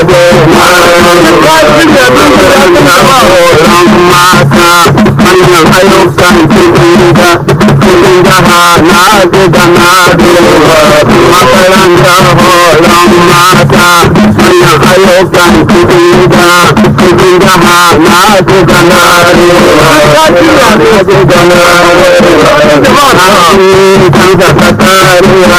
goma horon mata hanyar ayyukan cikin jaha na gida na duba makaranta horon mata hanyar ayyukan cikin jaha na gida na duba